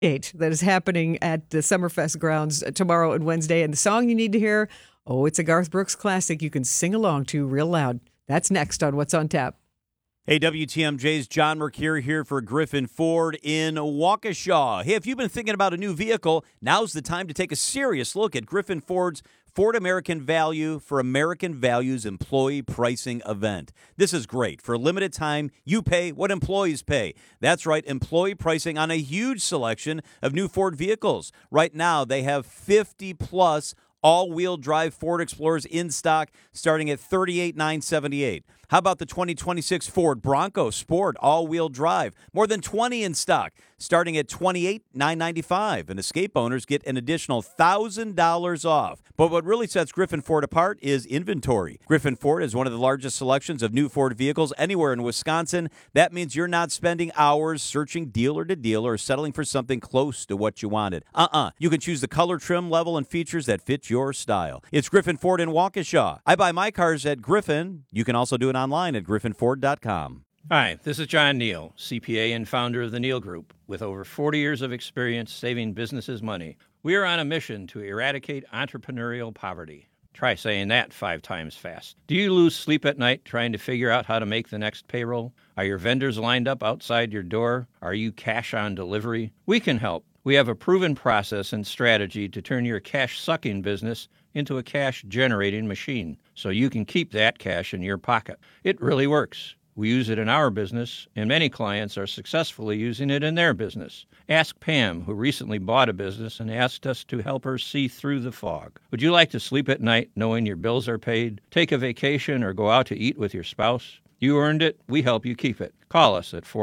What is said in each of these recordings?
that is happening at the Summerfest grounds tomorrow and Wednesday. And the song you need to hear, it's a Garth Brooks classic you can sing along to real loud. That's next on What's on Tap. Hey, WTMJ's John Mercure here for Griffin Ford in Waukesha. Hey, if you've been thinking about a new vehicle, now's the time to take a serious look at Griffin Ford's Ford American Value for American Values Employee Pricing event. This is great. For a limited time, you pay what employees pay. That's right, employee pricing on a huge selection of new Ford vehicles. Right now, they have 50-plus all-wheel drive Ford Explorers in stock starting at $38,978. How about the 2026 Ford Bronco Sport all-wheel drive? More than 20 in stock starting at $28,995. And Escape owners get an additional $1,000 off. But what really sets Griffin Ford apart is inventory. Griffin Ford is one of the largest selections of new Ford vehicles anywhere in Wisconsin. That means you're not spending hours searching dealer to dealer or settling for something close to what you wanted. You can choose the color, trim, level, and features that fit your style. It's Griffin Ford in Waukesha. I buy my cars at Griffin. You can also do it online at griffinford.com. Hi, this is John Neal, CPA and founder of the Neal Group. With over 40 years of experience saving businesses money, we are on a mission to eradicate entrepreneurial poverty. Try saying that 5 times fast. Do you lose sleep at night trying to figure out how to make the next payroll? Are your vendors lined up outside your door? Are you cash on delivery? We can help. We have a proven process and strategy to turn your cash-sucking business into a cash-generating machine, so you can keep that cash in your pocket. It really works. We use it in our business, and many clients are successfully using it in their business. Ask Pam, who recently bought a business and asked us to help her see through the fog. Would you like to sleep at night knowing your bills are paid, take a vacation, or go out to eat with your spouse? You earned it. We help you keep it. Call us at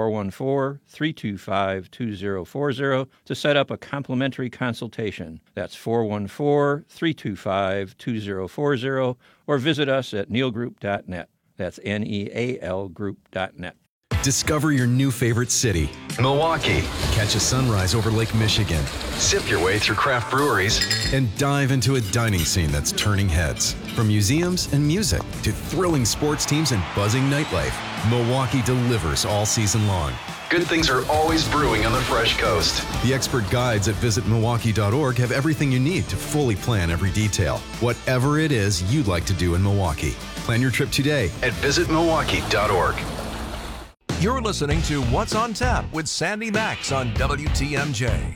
414-325-2040 to set up a complimentary consultation. That's 414-325-2040, or visit us at nealgroup.net. That's NEAL group.net. Discover your new favorite city, Milwaukee. Catch a sunrise over Lake Michigan. Sip your way through craft breweries. And dive into a dining scene that's turning heads. From museums and music to thrilling sports teams and buzzing nightlife, Milwaukee delivers all season long. Good things are always brewing on the Fresh Coast. The expert guides at visitmilwaukee.org have everything you need to fully plan every detail. Whatever it is you'd like to do in Milwaukee. Plan your trip today at visitmilwaukee.org. You're listening to What's on Tap with Sandy Max on WTMJ.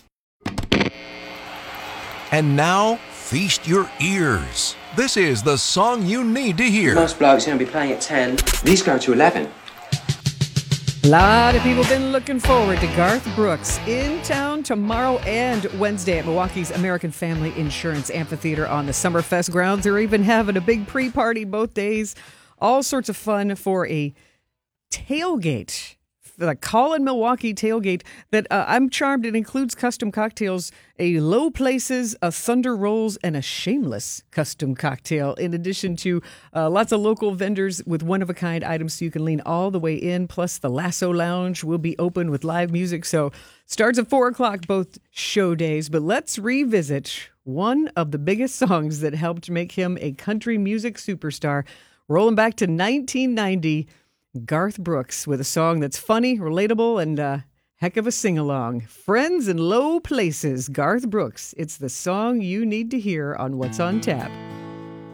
And now, feast your ears. This is the song you need to hear. Most blokes are going to be playing at 10. These go to 11. A lot of people have been looking forward to Garth Brooks in town tomorrow and Wednesday at Milwaukee's American Family Insurance Amphitheater on the Summerfest grounds. They're even having a big pre-party both days. All sorts of fun for a tailgate, the Call in Milwaukee tailgate that I'm charmed. It includes custom cocktails, a Low Places, a Thunder Rolls, and a Shameless custom cocktail, in addition to lots of local vendors with one-of-a-kind items so you can lean all the way in. Plus, the Lasso Lounge will be open with live music. So starts at 4 o'clock both show days. But let's revisit one of the biggest songs that helped make him a country music superstar. Rolling back to 1990, Garth Brooks with a song that's funny, relatable, and a heck of a sing-along. Friends in Low Places, Garth Brooks. It's the song you need to hear on What's on Tap.